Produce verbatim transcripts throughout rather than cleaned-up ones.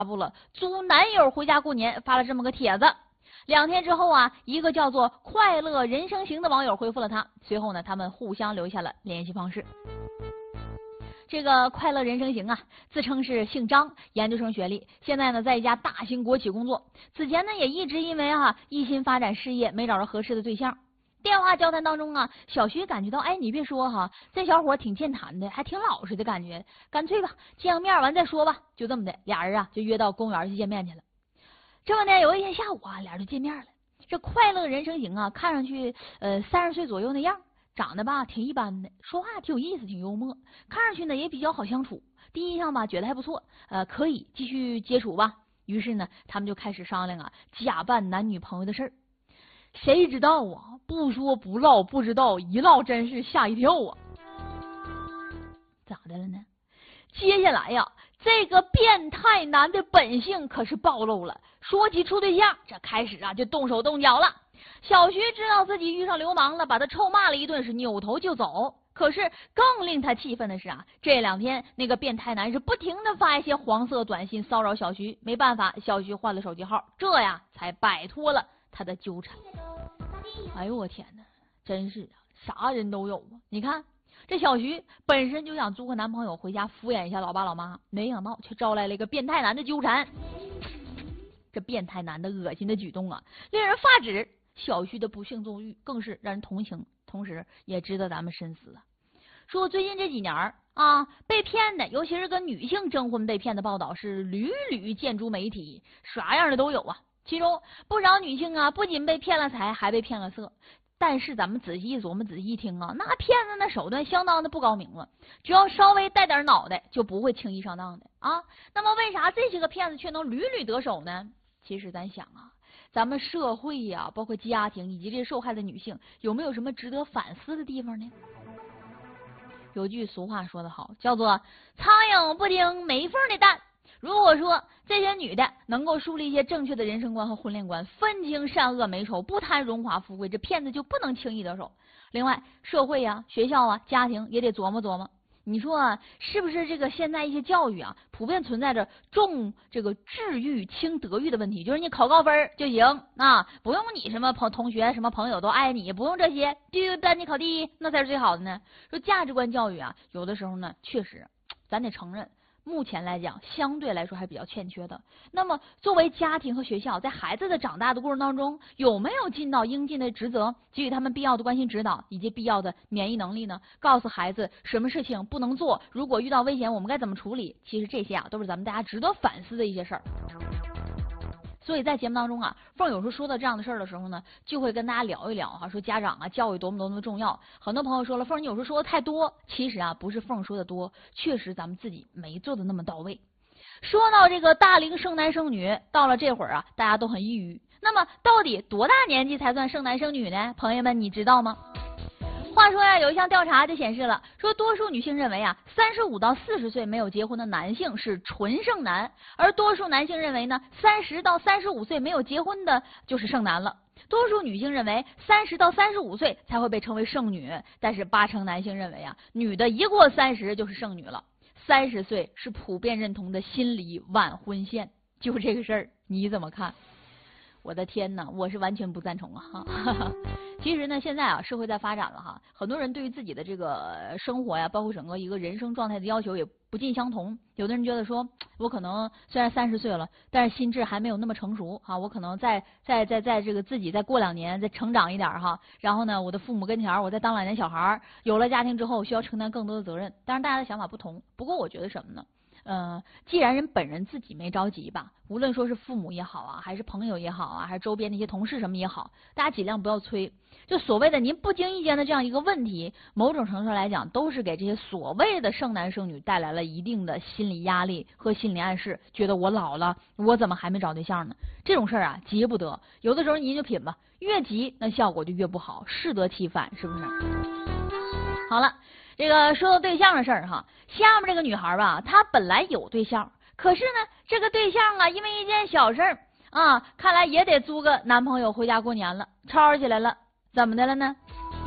布了租男友回家过年，发了这么个帖子。两天之后啊，一个叫做快乐人生行的网友回复了他，随后呢，他们互相留下了联系方式。这个快乐人生行啊，自称是姓张，研究生学历，现在呢在一家大型国企工作。此前呢也一直因为啊一心发展事业，没找着合适的对象。电话交谈当中啊，小徐感觉到，哎，你别说哈，这小伙挺健谈的，还挺老实的感觉，干脆吧，见个面完再说吧。就这么的，俩人啊就约到公园去见面去了。这么的，有一天下午啊，俩人就见面了。这快乐人生行啊，看上去呃三十岁左右那样。长得吧挺一般的，说话挺有意思，挺幽默，看上去呢也比较好相处。第一印象吧觉得还不错，呃，可以继续接触吧。于是呢，他们就开始商量啊，假扮男女朋友的事儿。谁知道啊，不说不唠，不知道一唠真是吓一跳啊！咋的了呢？接下来呀，这个变态男的本性可是暴露了。说起处对象，这开始啊就动手动脚了。小徐知道自己遇上流氓了，把他臭骂了一顿，是扭头就走。可是更令他气愤的是啊，这两天那个变态男是不停的发一些黄色短信骚扰小徐。没办法，小徐换了手机号，这呀才摆脱了他的纠缠。哎呦我天哪，真是啥人都有啊！你看这小徐本身就想租个男朋友回家敷衍一下老爸老妈，没想到却招来了一个变态男的纠缠。这变态男的恶心的举动啊，令人发指。小徐的不幸遭遇更是让人同情，同时也值得咱们深思啊。说最近这几年啊，被骗的，尤其是跟女性征婚被骗的报道是屡屡见诸媒体，啥样的都有啊。其中不少女性啊，不仅被骗了财，还被骗了色。但是咱们仔细一琢磨，仔细一听啊，那骗子那手段相当的不高明了，只要稍微带点脑袋，就不会轻易上当的啊。那么为啥这些个骗子却能屡屡得手呢？其实咱想啊，咱们社会呀、啊，包括家庭以及这受害的女性，有没有什么值得反思的地方呢？有句俗话说得好，叫做苍蝇不叮没缝的蛋。如果说这些女的能够树立一些正确的人生观和婚恋观，分清善恶美丑，不贪荣华富贵，这骗子就不能轻易得手。另外，社会啊、学校啊、家庭也得琢磨琢磨。你说啊，是不是这个现在一些教育啊，普遍存在着重这个智育轻德育的问题？就是你考高分就行啊，不用你什么朋同学什么朋友都爱你，不用这些，就单你考第一，那才是最好的呢。说价值观教育啊，有的时候呢，确实咱得承认，目前来讲相对来说还比较欠缺的。那么作为家庭和学校，在孩子的长大的过程当中，有没有尽到应尽的职责，给予他们必要的关心指导以及必要的免疫能力呢？告诉孩子什么事情不能做，如果遇到危险我们该怎么处理？其实这些啊都是咱们大家值得反思的一些事儿。所以在节目当中啊，凤有时候说到这样的事儿的时候呢，就会跟大家聊一聊哈、啊，说家长啊教育多么多么重要。很多朋友说了，凤你有时候说的太多，其实啊不是凤说的多，确实咱们自己没做的那么到位。说到这个大龄剩男剩女，到了这会儿啊，大家都很抑郁。那么到底多大年纪才算剩男剩女呢？朋友们，你知道吗？话说呀，有一项调查就显示了，说多数女性认为啊，三十五到四十岁没有结婚的男性是纯剩男，而多数男性认为呢，三十到三十五岁没有结婚的就是剩男了。多数女性认为三十到三十五岁才会被称为剩女，但是八成男性认为啊，女的一过三十就是剩女了。三十岁是普遍认同的心理晚婚线，就这个事儿你怎么看？我的天哪，我是完全不赞同啊！哈，其实呢，现在啊，社会在发展了哈，很多人对于自己的这个生活呀，包括整个一个人生状态的要求也不尽相同。有的人觉得说，我可能虽然三十岁了，但是心智还没有那么成熟啊，我可能再再再再这个自己再过两年再成长一点哈，然后呢，我的父母跟前我再当两年小孩，有了家庭之后需要承担更多的责任。当然，大家的想法不同，不过我觉得什么呢？呃，既然人本人自己没着急吧，无论说是父母也好啊，还是朋友也好啊，还是周边那些同事什么也好，大家尽量不要催。就所谓的您不经意间的这样一个问题，某种程度上来讲，都是给这些所谓的剩男剩女带来了一定的心理压力和心理暗示，觉得我老了，我怎么还没找对象呢？这种事儿啊，急不得。有的时候您就品吧，越急那效果就越不好，适得其反，是不是？好了。这个说到对象的事儿哈，下面这个女孩吧，她本来有对象，可是呢，这个对象啊，因为一件小事儿啊，看来也得租个男朋友回家过年了，吵起来了，怎么的了呢？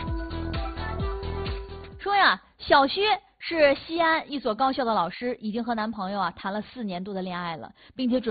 说呀，小薛是西安一所高校的老师，已经和男朋友啊谈了四年多的恋爱了，并且准